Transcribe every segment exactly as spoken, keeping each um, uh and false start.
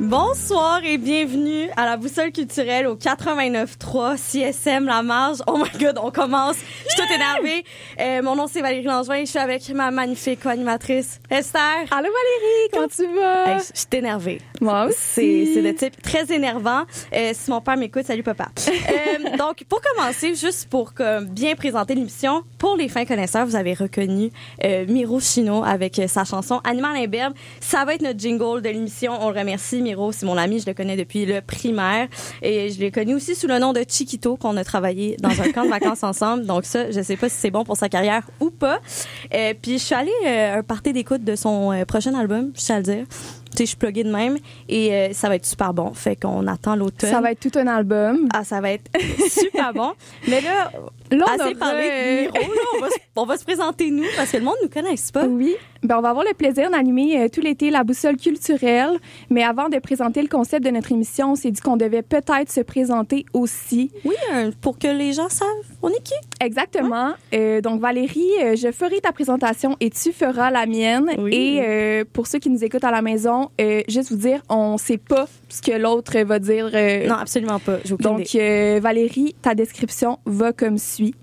Bonsoir et bienvenue à la Boussole culturelle au quatre-vingt-neuf trois C S M La Marge. Oh my god, on commence. Je suis toute énervée. Euh, mon nom c'est Valérie Langevin. Je suis avec ma magnifique co-animatrice Esther. Allô Valérie, comment tu vas? Hey, je suis énervée. Moi aussi. C'est, c'est de type très énervant. Euh, si mon père m'écoute, salut papa. euh, donc pour commencer, juste pour comme, bien présenter l'émission, pour les fins connaisseurs, vous avez reconnu euh, Miro Chino avec euh, sa chanson Animal Imberbe. Ça va être notre jingle de l'émission. On le remercie. Miro, c'est mon ami, je le connais depuis le primaire et je l'ai connu aussi sous le nom de Chiquito, qu'on a travaillé dans un camp de vacances ensemble. Donc ça, je sais pas si c'est bon pour sa carrière ou pas. Euh, puis je suis allée euh, un party d'écoute de son euh, prochain album, je tiens à le dire. Tu sais, je suis pluguée de même et euh, ça va être super bon. Fait qu'on attend l'automne. Ça va être tout un album. Ah, ça va être super bon. Mais là, là on assez aura... parlé de Miro, là, on va, on va se présenter nous parce que le monde nous connaisse pas. Oui. Ben, on va avoir le plaisir d'animer euh, tout l'été la Boussole culturelle. Mais avant de présenter le concept de notre émission, on s'est dit qu'on devait peut-être se présenter aussi. Oui, euh, pour que les gens savent on est qui. Exactement. Ouais. Euh, donc, Valérie, euh, je ferai ta présentation et tu feras la mienne. Oui. Et euh, pour ceux qui nous écoutent à la maison, euh, juste vous dire, on sait pas ce que l'autre va dire. Euh, non, absolument pas. J'ai aucune donc, euh, Valérie, ta description va comme suit.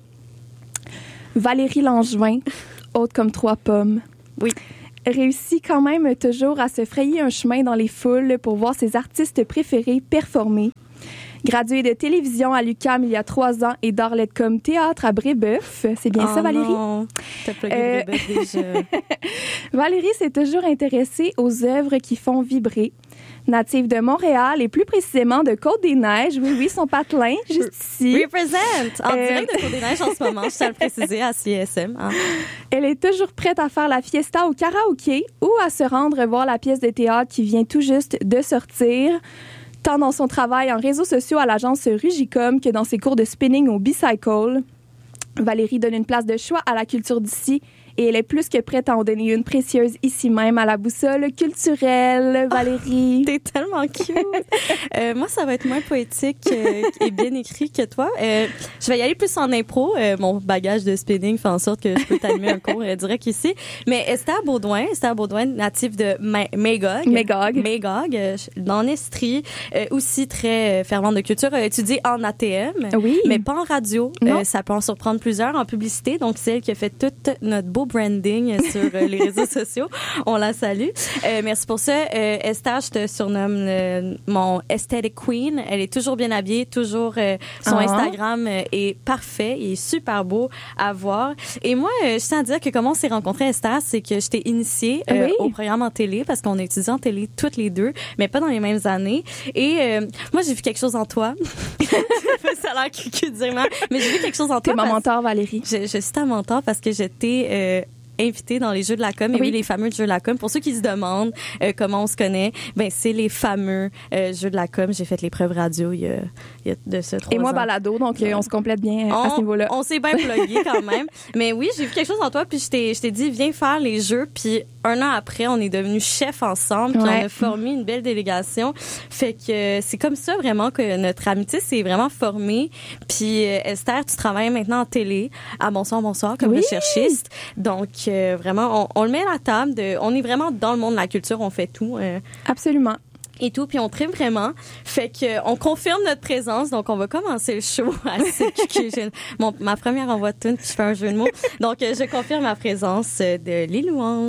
Valérie Langevin, haute comme trois pommes. Oui. Réussit quand même toujours à se frayer un chemin dans les foules pour voir ses artistes préférés performer. Graduée de télévision à l'U Q A M il y a trois ans et d'Arlette comme théâtre à Brébeuf. C'est bien oh ça, Valérie? Non, t'as plugué euh... Brébeuf déjà. Valérie s'est toujours intéressée aux œuvres qui font vibrer. Native de Montréal et plus précisément de Côte-des-Neiges. Oui, oui, son patelin, juste ici. Represent! En euh... direct de Côte-des-Neiges en ce moment, je tiens à le préciser à C S M. Hein. Elle est toujours prête à faire la fiesta au karaoké ou à se rendre voir la pièce de théâtre qui vient tout juste de sortir. Tant dans son travail en réseaux sociaux à l'agence Rugicom que dans ses cours de spinning au Bicycle. Valérie donne une place de choix à la culture d'ici et elle est plus que prête à en donner une précieuse ici même à la Boussole culturelle. Valérie. Oh, t'es tellement cute. euh, moi, ça va être moins poétique euh, et bien écrit que toi. Euh, je vais y aller plus en impro. Euh, mon bagage de spinning fait en sorte que je peux t'animer un cours euh, direct ici. Mais Esther Baudouin, Esther Baudouin, native de Ma- Magog. Magog. Magog, euh, dans l'Estrie, euh, aussi très euh, fervente de culture, euh, étudiée en A T M. Oui. Mais pas en radio. Euh, ça peut en surprendre plusieurs en publicité. Donc, c'est elle qui a fait toute notre beau branding sur euh, les réseaux sociaux. On la salue. Euh, merci pour ça. Euh, Esther, je te surnomme euh, mon aesthetic queen. Elle est toujours bien habillée, toujours euh, son uh-huh. Instagram euh, est parfait, il est super beau à voir. Et moi, euh, je tiens à dire que comment on s'est rencontrés, Esther, c'est que je t'ai initiée euh, oui. au programme en télé parce qu'on a étudié en télé toutes les deux, mais pas dans les mêmes années. Et euh, moi, j'ai vu quelque chose en toi. Ça a l'air cucudiment, mais j'ai vu quelque chose en toi. T'es ma mentor, Valérie. Je, je suis ta mentor parce que j'étais euh, invitée dans les Jeux de la com. Et oui. oui, les fameux Jeux de la com. Pour ceux qui se demandent euh, comment on se connaît, ben c'est les fameux euh, Jeux de la com. J'ai fait l'épreuve radio il y a, il y a de ce trois ans. Et moi, balado, donc ouais. on se complète bien on, à ce niveau-là. On s'est bien plugué quand même. Mais oui, j'ai vu quelque chose en toi, puis je t'ai, je t'ai dit, viens faire les Jeux. Puis un an après, on est devenus chefs ensemble, puis ouais. on a formé une belle délégation. Fait que c'est comme ça vraiment que notre amitié s'est vraiment formée. Puis euh, Esther, tu travailles maintenant en télé à Bonsoir, Bonsoir comme oui. recherchiste. Donc euh, vraiment, on, on le met à la table. De, on est vraiment dans le monde de la culture, on fait tout. Euh, Absolument. Et tout, puis on tripe vraiment. Fait que on confirme notre présence, donc on va commencer le show assez que mon ma première envoi de tune, puis je fais un jeu de mots. Donc je confirme ma présence de Les Louanges.